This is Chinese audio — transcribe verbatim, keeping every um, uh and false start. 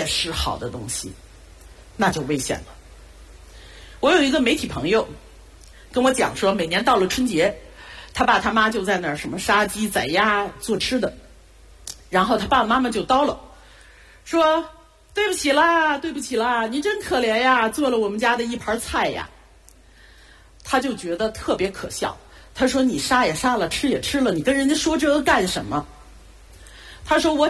劣势好的东西，那就危险了。我有一个媒体朋友跟我讲说，每年到了春节，他爸他妈就在那儿什么杀鸡宰鸭做吃的，然后他爸爸妈妈就叨唠说，对不起啦对不起啦，你真可怜呀，做了我们家的一盘菜呀。他就觉得特别可笑，他说你杀也杀了，吃也吃了，你跟人家说这个干什么？他说我